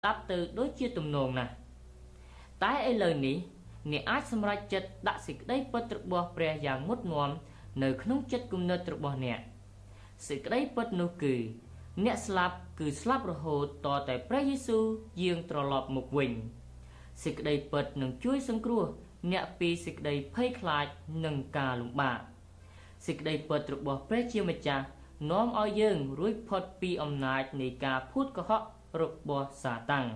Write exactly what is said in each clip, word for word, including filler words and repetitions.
តាប់ទៅដូចជាទំនងណាស់តែឥឡូវនេះអ្នកអាចសម្រេចចិត្តដាក់សេចក្តីពិតរបស់ព្រះយ៉ាងមុតមាំនៅក្នុងចិត្តគំនិតរបស់អ្នកសេចក្តីពិតនោះគឺអ្នកស្លាប់គឺស្លាប់រហូតតតែព្រះយេស៊ូវយាងត្រឡប់មកវិញសេចក្តីពិតនឹងជួយសង្គ្រោះអ្នកពីសេចក្តីភ័យខ្លាចនិងការលំបាកសេចក្តីពិតរបស់ព្រះជាម្ចាស់នាំឲ្យយើងរួចផុតពីអំណាចនៃការភូតកុហករបស់សាតាំង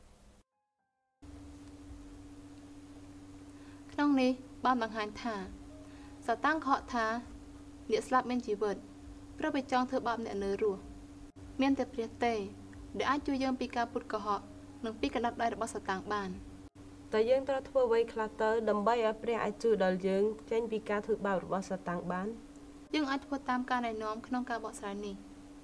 ក្នុងនេះបានបង្ហាញថាសាតាំងកុហកថាអ្នកស្លាប់មានជីវិតព្រោះវាចង់ធ្វើបាបអ្នកនៅរស់មានតែព្រះទេដែលអាចជួយយើងពីការពុតកុហកនិងពីកណ្ដាប់ដៃរបស់សាតាំងបានតែយើងត្រូវធ្វើអ្វីខ្លះទៅដើម្បីឲ្យព្រះអាចជួយដល់យើងចេញពីការធ្វើបាបរបស់សាតាំងបានយើងអាចធ្វើតាមការណែនាំក្នុងការបកស្រាយនេះ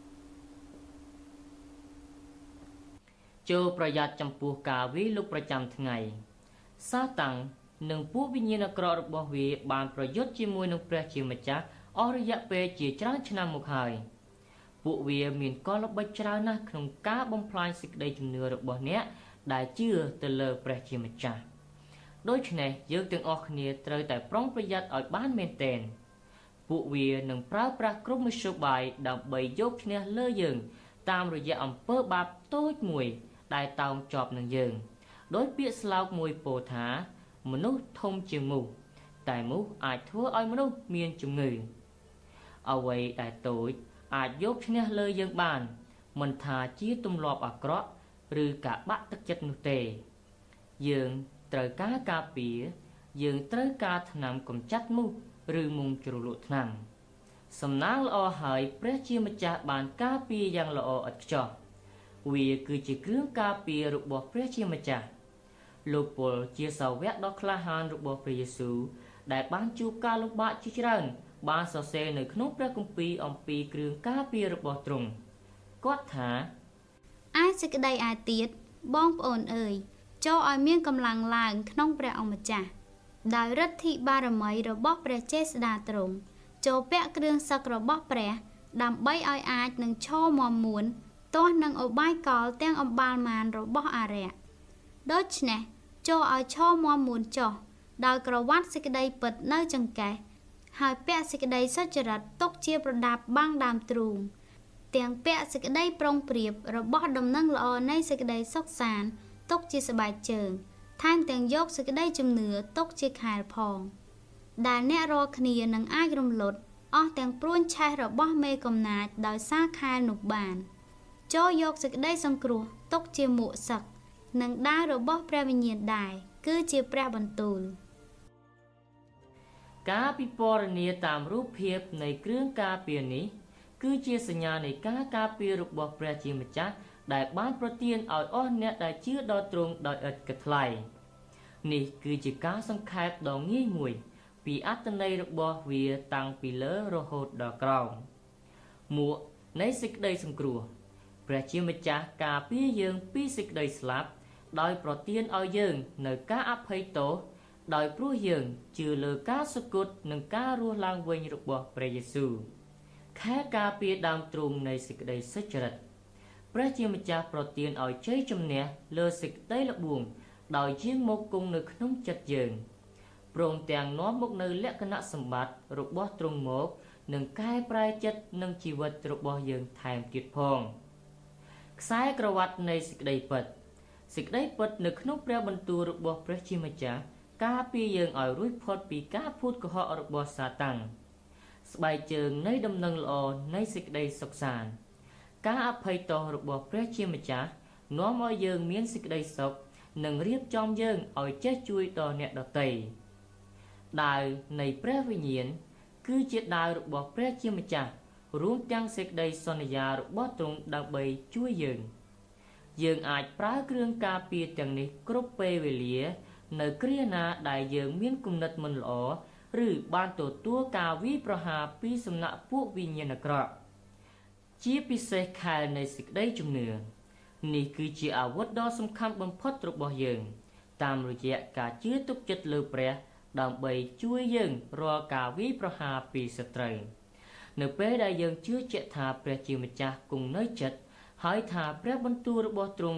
ចូលប្រយ័ត្នចំពោះការវាយលុកប្រចាំថ្ងៃសាតាំងនិងពួកវិញ្ញាណអាក្រក់របស់វាបានប្រយុទ្ធជាមួយនឹងព្រះជាម្ចាស់អស់រយៈពេលជាច្រើនឆ្នាំមកហើយពួកវាមានកលល្បិចច្រើនណាស់ក្នុងការបំផ្លាញសេចក្តីជំនឿរបស់អ្នកដែលជឿទៅលើព្រះជាម្ចាស់ដូច្នេះយើងទាំងអស់គ្នាត្រូវតែប្រុងប្រយ័ត្នឲ្យបានមែនទែនពួកវានឹងប្រើប្រាស់គ្រប់មធ្យោបាយដើម្បីយកឈ្នះលើយើងតាមរយៈអំពើបាបតូចមួយដែលតោងជាប់នឹងយើងដោយពាក្យស្លោកមួយពោលថាមនុស្សធំជាងមូសតែមូសអាចធ្វើឲ្យមនុស្សមានជំងឺអ្វីដែលតូចអាចយកឈ្នះលើយើងបានមិនថាជាទម្លាប់អាក្រក់ឬការបាក់ទឹកចិត្តនោះទេយើងត្រូវការការពារយើងត្រូវការថ្នាំកម្ចាត់មូសឬមុងជ្រលក់ថ្នាំសំណាងល្អហើយព្រះជាម្ចាស់បានការពារយ៉ាងល្អឥតខ្ចោះវាគឺជាគ្រឿងការពាររបស់ព្រះជាម្ចាស់លោកពលជាសាវកដ៏ក្លាហានរបស់ព្រះយេស៊ូវដែលបានជួបការលំបាកជាច្រើនបានសរសេរនៅក្នុងព្រះគម្ពីរអំពីគ្រឿងការពាររបស់ទ្រង់គាត់ថាឯសេចក្តីឯទៀតបងប្អូនអើយចូលឲ្យមានកម្លាំងឡើងក្នុងព្រះអង្គម្ចាស់ដោយឫទ្ធិបារមីរបស់ព្រះចេស្តាទ្រង់ចូលពាក់គ្រឿងសឹករបស់ព្រះដើម្បីឲ្យអាចនឹងឈរមាំមួនទាស់នឹងឧបាយកលទាំងអំបាលម៉ានរបស់អារក្សដូច្នេះចូលឲ្យឈរមាំមួនចុះដោយក្រវ៉ាត់សេចក្តីពិតនៅចង្កេះហើយពាក់សេចក្តីសុចរិតទុកជាប្រដាប់បាំងដើមទ្រូងទាំងពាក់សេចក្តីប្រុងប្រៀបរបស់ដំណឹងល្អនៃសេចក្តីសុខសាន្តទុកជាស្បែកជើងថែមទាំងយកសេចក្តីជំនឿទុកជាខែលផងដែលអ្នករាល់គ្នានឹងអាចរំលត់អស់ទាំងព្រួញឆេះរបស់មេកំណាចដោយសារខែលនោះបានចូលយកសេចក្តីសង្គ្រោះទុកជាមួកសឹកនិងដាវរបស់ព្រះវិញ្ញាណដែរគឺជាព្រះបន្ទូលការពិពណ៌នាតាមរូបភាពនៃគ្រឿងការពារនេះគឺជាសញ្ញានៃការការពាររបស់ព្រះជាម្ចាស់ដែលបានប្រទានឲ្យអស់អ្នកដែលជឿដល់ទ្រង់ដោយឥតគិតថ្លៃនេះគឺជាការសង្ខេបដ៏ងាយមួយពីអត្ថន័យរបស់វាតាំងពីលើរហូតដល់ក្រោមមួកនៃសេចក្តីសង្គ្រោះព្រះជាម្ចាស់ការពារយើងពីសេចក្តីស្លាប់ដោយប្រទានឲ្យយើងនៅការអភ័យទោសដោយព្រោះយើងជឿលើការសុគតនិងការរស់ឡើងវិញរបស់ព្រះយេស៊ូវខែការពារដើមទ្រូងនៃសេចក្តីសុចរិតព្រះជាម្ចាស់ប្រទានឲ្យជ័យជំនះលើសេចក្តីល្បួងដោយជាងមកគង់នៅក្នុងចិត្តយើងព្រមទាំងនាំមកនៅលក្ខណៈសម្បត្តិរបស់ទ្រង់មកនិងកែប្រែចិត្តនិងជីវិតរបស់យើងថែមទៀតផងខ្សែក្រវ៉ាត់នៃសេចក្តីពិតសេចក្តីពិតនៅក្នុងព្រះបន្ទូលរបស់ព្រះជាម្ចាស់ការពារយើងឲ្យរួចផុតពីការភូតកុហករបស់សាតាំងស្បែកជើងនៃដំណឹងល្អនៃសេចក្តីសុខសាន្តការអភ័យទោសរបស់ព្រះជាម្ចាស់នាំឲ្យយើងមានសេចក្តីសុខនិងរៀបចំយើងឲ្យចេះជួយដល់អ្នកដទៃដាវនៃព្រះវិញ្ញាណគឺជាដាវរបស់ព្រះជាម្ចាស់រួមទាំងសេចក្តីសន្យារបស់ទ្រង់ដើម្បីជួយយើងយើងអាចប្រើគ្រឿងការពារទាំងនេះគ្រប់ពេលវេលានៅគ្រាណាដែលយើងមានគំនិតមិនល្អឬបានទទួលការវាយប្រហារពីសំណាក់ពួកវិញ្ញាណអាក្រក់ជាពិសេសខែលនៃសេចក្តីជំនឿនេះគឺជាអាវុធដ៏សំខាន់បំផុតរបស់យើងតាមរយៈការជឿទុកចិត្តលើព្រះដើម្បីជួយយើងរាល់ការវាយប្រហារពីសត្រូវនៅពេលដែលយើងជឿជាក់ថាព្រះជាម្ចាស់គង់នៅចិត្តហើយថាព្រះបន្ទូលរបស់ទ្រង់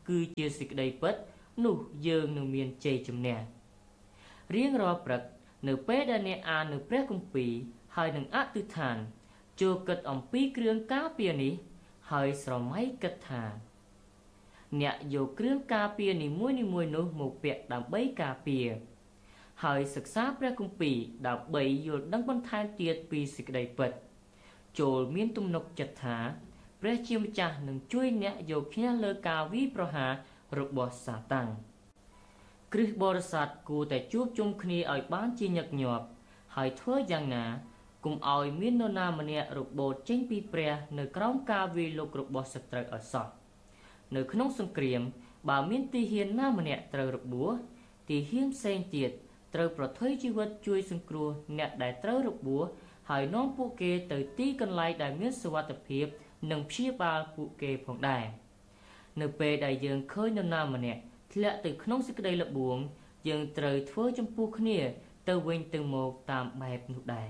គឺជាសេចក្តីពិតនោះយើងនឹងមានជ័យជំនះរៀងរាល់ព្រឹកនៅពេលដែលអ្នកអាននៅព្រះគម្ពីរហើយនឹងអធិដ្ឋានចូលគិតអំពីគ្រឿងការពារនេះហើយស្រមៃគិតថាអ្នកយកគ្រឿងការពារនីមួយៗនោះមកពាក់ដើម្បីការពារហើយសិក្សាព្រះគម្ពីរដើម្បីយល់ដឹងបន្ថែមទៀតពីសេចក្តីពិតចូលមានទំនុកចិត្តថាព្រះជាម្ចាស់នឹងជួយអ្នកយកឈ្នះលើការវាយប្រហាររបស់សាតាំងគ្រិស្តបរិស័ទគួរតែជួបជុំគ្នាឲ្យបានជាញឹកញាប់ហើយធ្វើយ៉ាងណាកុំឲ្យមាននរណាម្នាក់របូតចេញពីព្រះនៅក្រោមការវាយលុករបស់សត្រូវឲ្យសោះនៅក្នុងសង្គ្រាមបើមានទីហ៊ានណាម្នាក់ត្រូវរបួសទីហ៊ានផ្សេងទៀតត្រូវប្រថុយជីវិតជួយសង្គ្រោះអ្នកដែលត្រូវរបួសហើយនាំពួកគេទៅទីកន្លែងដែលមានសុវត្ថិភាពនិងព្យាបាលពួកគេផងដែរនៅពេលដែលយើងឃើញនរណាម្នាក់ធ្លាក់ទៅក្នុងសេចក្តីល្បួងយើងត្រូវធ្វើចំពោះគ្នាទៅវិញទៅមកតាមបែបនោះដែរ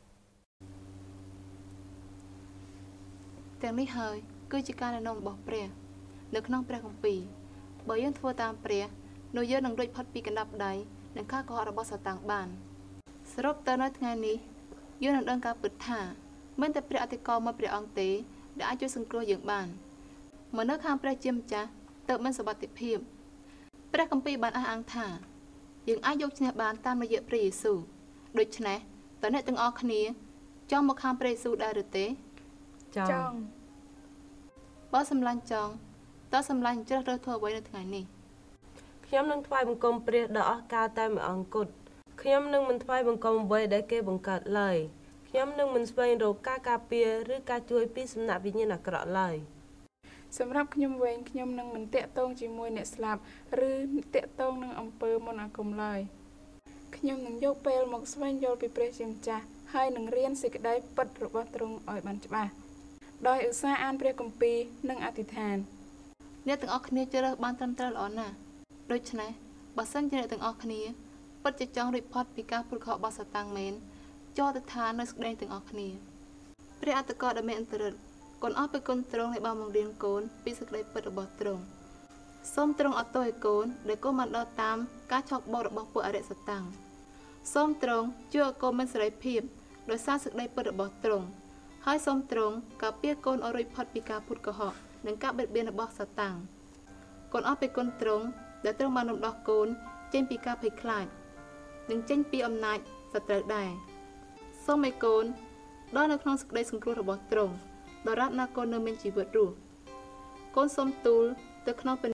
ទាំងនេះហើយគឺជាការណែនាំរបស់ព្រះនៅក្នុងព្រះគម្ពីរបើយើងធ្វើតាមព្រះនោះយើងនឹងរួចផុតពីកណ្ដាប់ដៃនិងការកុហករបស់សាតាំងបានសរុបទៅនៅថ្ងៃនេះយើងនឹងដឹងការពិតថាមិនតែព្រះអធិការមួយព្រះអង្គទេដែលអាចជួយសង្គ្រោះយើងបានមកនៅខាងព្រះជាម្ចាស់ទើបមានសុវត្ថិភាពព្រះគម្ពីរបានអះអាងថាយើងអាចយកឈ្នះបានតាមរយៈព្រះយេស៊ូវដូច្នេះតើអ្នកទាំងអស់គ្នាចង់មកខាងព្រះយេស៊ូវដែរឬទេចង់បើសម្លាញ់ចង់តើសម្លាញ់ជ្រើសរើសធ្វើអ្វីនៅថ្ងៃនេះខ្ញុំនឹងថ្វាយបង្គំព្រះដ៏អស្ចារ្យតែមួយអង្គគត់ខ្ញុំនឹងមិនថ្វាយបង្គំអ្វីដែលគេបង្កើតឡើយខ្ញុំនឹងមិនស្វែងរកការការពារឬការជួយពីសំណាក់វិញ្ញាណអាក្រក់ឡើយសម្រាប់ខ្ញុំវិញខ្ញុំនឹងមិនតាក់ទងជាមួយអ្នកស្លាប់ឬតាក់ទងនឹងអំពើមន្តអាគមឡើយខ្ញុំនឹងយកពេលមកស្វែងយល់ពីព្រះជាម្ចាស់ហើយនឹងរៀនសេចក្តីពិតរបស់ទ្រង់ឲ្យបានច្បាស់ដោយឧស្សាហ៍អានព្រះគម្ពីរនិងអធិដ្ឋានអ្នកទាំងអស់គ្នាជ្រើសរើសបានត្រឹមត្រូវល្អណាស់ដូច្នេះបើសិនជាអ្នកទាំងអស់គ្នាពិតជាចង់រួចផុតពីការព្រួតខករបស់សាតាំងមែនចូលទៅឋាននៅស្ដែងទាំងអស់គ្នាព្រះអត្តកោដ៏មានអន្តរិទ្ធកូនអស់ពីគុណទ្រង់ដែលបានបង្រៀនកូនពីសេចក្តីពិតរបស់ទ្រង់សូមទ្រង់អត់ទោសឲ្យកូនដែលកូនបានដើរតាមការឆោកបោករបស់ពួកអរិយសតាំងសូមទ្រង់ជួយឲ្យកូនមានសេរីភាពដោយសារសេចក្តីពិតរបស់ទ្រង់ហើយសូមទ្រង់ការពារកូនឲ្យរួចផុតពីការពុតកុហកនិងការបៀតបៀនរបស់សាតាំងកូនអស់ពីគុណទ្រង់ដែលទ្រង់បានរំដោះកូនចេញពីការភ័យខ្លាចនិងចេញពីអំណាចសត្រូវដែរសូមឲ្យកូនដល់នៅក្នុងសេចក្តីសង្គ្រោះរបស់ទ្រង់ដរាបណាកូននៅមានជីវិតរស់កូនសូមទូលទៅក្នុង